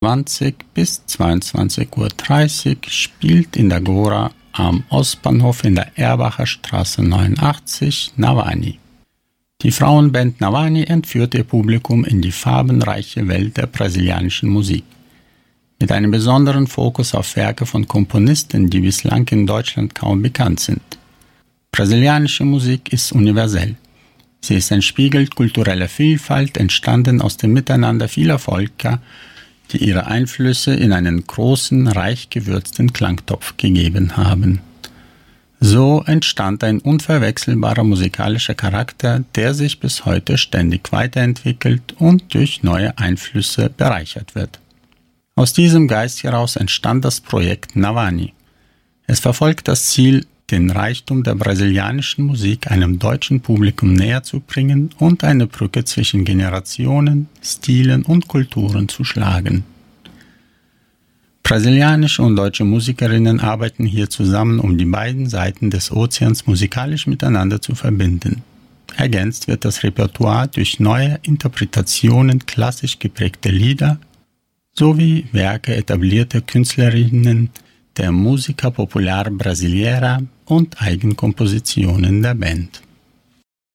20 bis 22:30 Uhr spielt in der Gora am Ostbahnhof in der Erbacher Straße 89 Navani. Die Frauenband Navani entführt ihr Publikum in die farbenreiche Welt der brasilianischen Musik. Mit einem besonderen Fokus auf Werke von Komponisten, die bislang in Deutschland kaum bekannt sind. Brasilianische Musik ist universell. Sie ist ein Spiegel kultureller Vielfalt, entstanden aus dem Miteinander vieler Völker, die ihre Einflüsse in einen großen, reich gewürzten Klangtopf gegeben haben. So entstand ein unverwechselbarer musikalischer Charakter, der sich bis heute ständig weiterentwickelt und durch neue Einflüsse bereichert wird. Aus diesem Geist heraus entstand das Projekt Navani. Es verfolgt das Ziel, den Reichtum der brasilianischen Musik einem deutschen Publikum näher zu bringen und eine Brücke zwischen Generationen, Stilen und Kulturen zu schlagen. Brasilianische und deutsche Musikerinnen arbeiten hier zusammen, um die beiden Seiten des Ozeans musikalisch miteinander zu verbinden. Ergänzt wird das Repertoire durch neue Interpretationen klassisch geprägter Lieder sowie Werke etablierter Künstlerinnen, der Música Popular Brasileira und Eigenkompositionen der Band.